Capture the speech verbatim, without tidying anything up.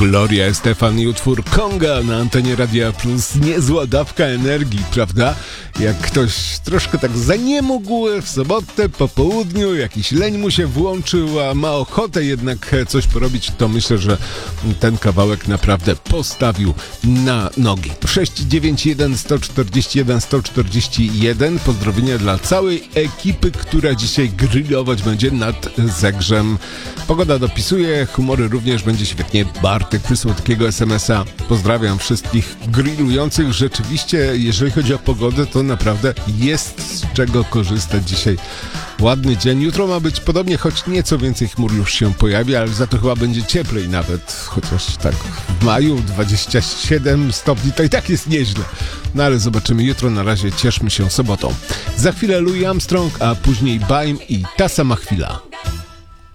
Gloria Estefan i utwór Konga na antenie Radia Plus. Niezła dawka energii, prawda? Jak ktoś troszkę tak zaniemógł w sobotę po południu, jakiś leń mu się włączył, a ma ochotę jednak coś porobić, to myślę, że ten kawałek naprawdę postawił na nogi. sześć dziewięć jeden sto czterdzieści jeden sto czterdzieści jeden. Pozdrowienia dla całej ekipy, która dzisiaj grillować będzie nad Zegrzem. Pogoda dopisuje, humory również, będzie świetnie. Bartek wysłał takiego es em es a. Pozdrawiam wszystkich grillujących. Rzeczywiście, jeżeli chodzi o pogodę, to naprawdę jest z czego korzystać dzisiaj. Ładny dzień. Jutro ma być podobnie, choć nieco więcej chmur już się pojawi, ale za to chyba będzie cieplej nawet. Chociaż tak w maju dwadzieścia siedem stopni to i tak jest nieźle. No ale zobaczymy jutro. Na razie cieszmy się sobotą. Za chwilę Louis Armstrong, a później Baim i Ta sama chwila.